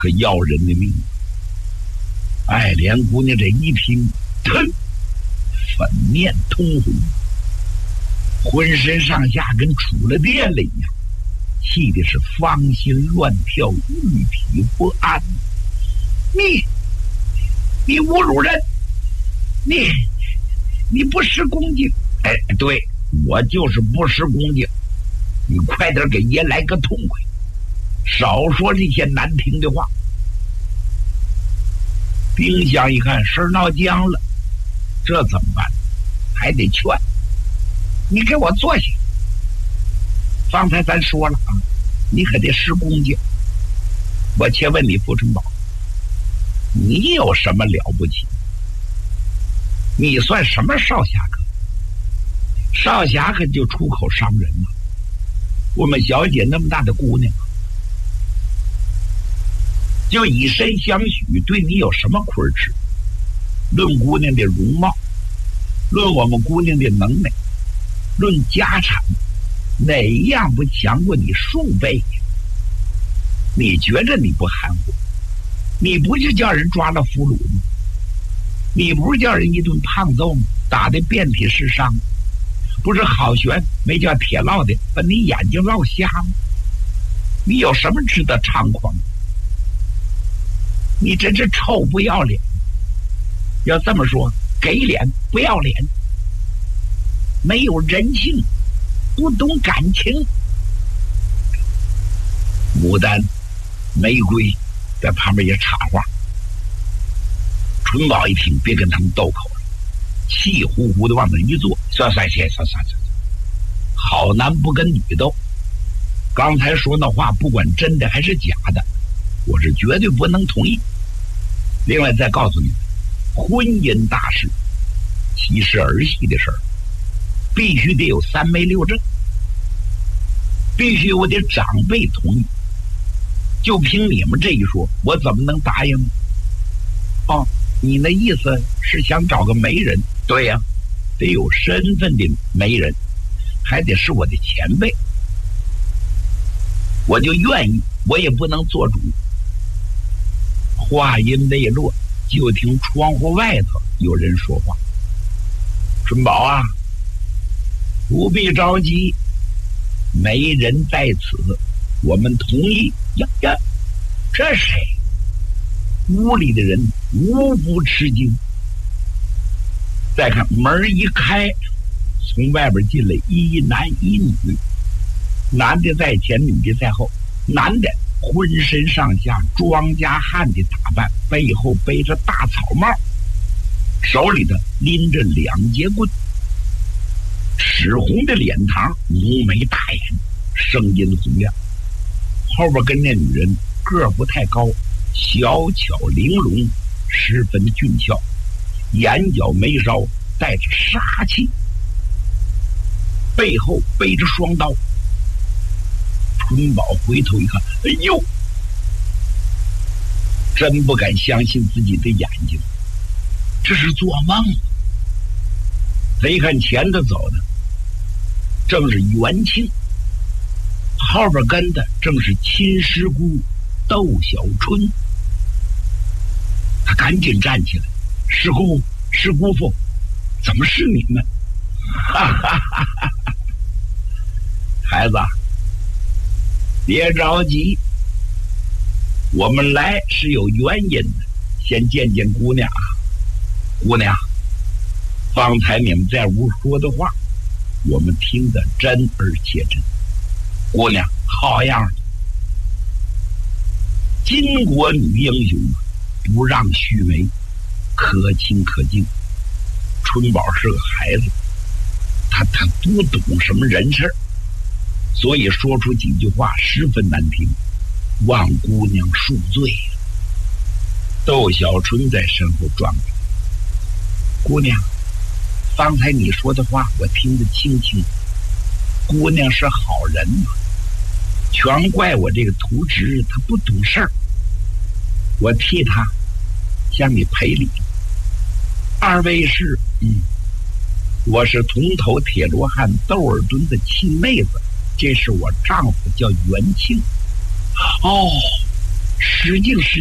可要人的命。爱莲姑娘这一听，粉面通红，浑身上下跟触了电了一样，气的是芳心乱跳，玉体不安。你侮辱人，你不识恭敬。哎，对，我就是不识恭敬。你快点给爷来个痛快，少说这些难听的话。丁香一看事闹僵了，这怎么办？还得劝你给我坐下。方才咱说了啊，你可得识恭敬。我且问你，傅春宝，你有什么了不起？你算什么少侠客？少侠客就出口伤人了。我们小姐那么大的姑娘，就以身相许，对你有什么亏吃？论姑娘的容貌，论我们姑娘的能耐，论家产，哪一样不强过你数倍呀？你觉着你不含糊？你不就叫人抓了俘虏吗？你不是叫人一顿胖揍吗？打得遍体是伤，不是好悬没叫铁烙的把你眼睛烙瞎吗？你有什么值得猖狂？你真是臭不要脸！要这么说，给脸不要脸，没有人性，不懂感情。牡丹、玫瑰在旁边也插话。春宝一听，别跟他们斗口了，气呼呼的往那一坐，算，好男不跟女斗。刚才说那话，不管真的还是假的，我是绝对不能同意。另外再告诉你，婚姻大事其实儿戏的事儿，必须得有三媒六证，必须我的长辈同意。就凭你们这一说，我怎么能答应呢？哦，你那意思是想找个媒人？对呀，得有身份的媒人，还得是我的前辈。我就愿意，我也不能做主。话音未落，就听窗户外头有人说话：“春宝啊，不必着急，没人在此，我们同意。”呀，这谁？屋里的人无不吃惊。再看门一开，从外边进来一男一女，男的在前，女的在后。男的浑身上下庄稼汉的打扮，背后背着大草帽，手里的拎着两节棍，赤红的脸庞，浓眉大眼，声音洪亮。后边跟那女人个不太高，小巧玲珑，十分俊俏，眼角眉梢带着杀气，背后背着双刀。春宝回头一看，哎呦，真不敢相信自己的眼睛，这是做梦。再一看前头走的正是元庆，后边跟的正是亲师姑窦小春。他赶紧站起来：“师姑，师姑父，怎么是你们？”哈哈哈哈！孩子，别着急，我们来是有原因的。先见见姑娘啊，姑娘，方才你们在屋说的话，我们听得真而且真。姑娘好样的，巾帼女英雄，不让须眉，可亲可敬。春宝是个孩子，他不懂什么人事，所以说出几句话十分难听，望姑娘恕罪。窦小春在身后撞着：“姑娘，方才你说的话我听得清清，姑娘是好人嘛，全怪我这个徒侄他不懂事儿，我替他向你赔礼。二位是我是铜头铁罗汉窦尔敦的亲妹子，这是我丈夫叫元庆。哦， 使劲使